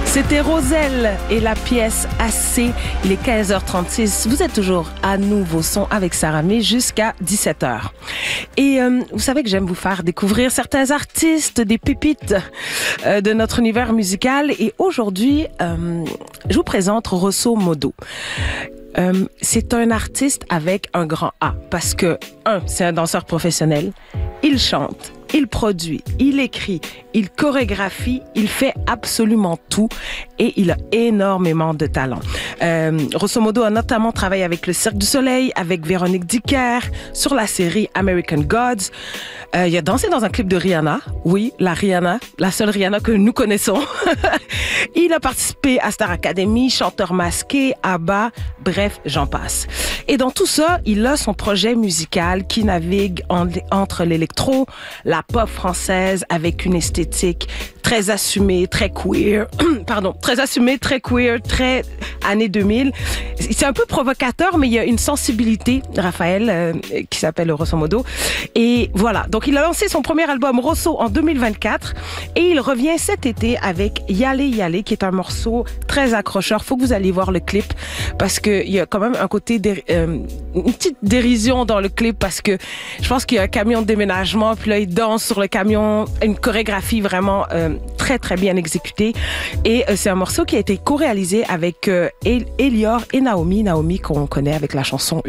C'était Roselle et la pièce AC. Il est 15h36. Vous êtes toujours à Nouveau Son avec Sarah May jusqu'à 17h. Et vous savez que j'aime vous faire découvrir certains artistes, des pépites de notre univers musical. Et aujourd'hui, je vous présente Grosso Modo. C'est un artiste avec un grand A parce que, c'est un danseur professionnel. Il chante, il produit, il écrit, il chorégraphie, il fait absolument tout et il a énormément de talent. Grosso Modo a notamment travaillé avec le Cirque du Soleil, avec Véronique Dicker, sur la série American Gods. Il a dansé dans un clip de Rihanna. Oui, la Rihanna, la seule Rihanna que nous connaissons. Il a participé à Star Academy, Chanteur masqué, ABBA, bref, j'en passe. Et dans tout ça, il a son projet musical qui navigue entre l'électro, la pop française avec une esthétique très assumée, très queer. Pardon, très assumée, très queer, très années 2000. C'est un peu provocateur, mais il y a une sensibilité, Raphaël, qui s'appelle Grosso Modo. Et voilà. Donc, il a lancé son premier album Rosso en 2024 et il revient cet été avec Yalé Yalé, qui est un morceau très accrocheur. Faut que vous alliez voir le clip parce que il y a quand même un côté une petite dérision dans le clip parce que je pense qu'il y a un camion de déménagement puis là il danse sur le camion, une chorégraphie vraiment très très bien exécutée et c'est un morceau qui a été co-réalisé avec Elior et Naomi qu'on connaît avec la chanson